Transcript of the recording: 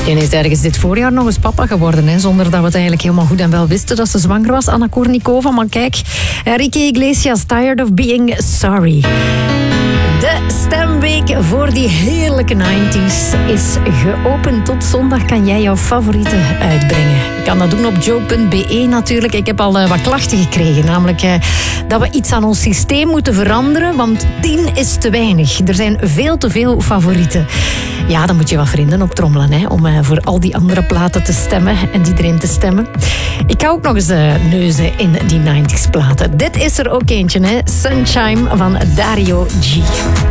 En is ergens dit voorjaar nog eens papa geworden, hè, zonder dat we het eigenlijk helemaal goed en wel wisten dat ze zwanger was, Anna Kournikova. Maar kijk, Enrique Iglesias, Tired of Being Sorry. De stemweek voor die heerlijke 90s is geopend. Tot zondag kan jij jouw favorieten uitbrengen. Je kan dat doen op joe.be natuurlijk. Ik heb al wat klachten gekregen. Namelijk dat we iets aan ons systeem moeten veranderen. Want 10 is te weinig. Er zijn veel te veel favorieten. Ja, dan moet je wat vrienden optrommelen, hè, om voor al die andere platen te stemmen en iedereen te stemmen. Ik ga ook nog eens neuzen in die 90s platen. Dit is er ook eentje, hè. Sunshine van Dario G.